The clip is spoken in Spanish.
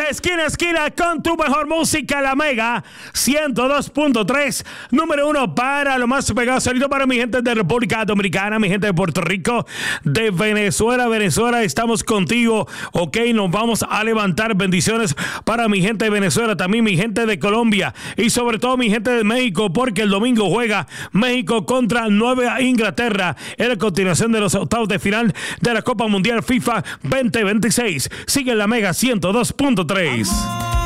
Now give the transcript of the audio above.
De esquina a esquina con tu mejor música, la Mega 102.3, número 1 para lo más pegado. Saludos para mi gente de República Dominicana, mi gente de Puerto Rico, de Venezuela. Venezuela, estamos contigo. Ok, nos vamos a levantar. Bendiciones para mi gente de Venezuela, también mi gente de Colombia y sobre todo mi gente de México, porque el domingo juega México contra Nueva Inglaterra en la continuación de los octavos de final de la Copa Mundial FIFA 2026. Sigue en la Mega 102.3.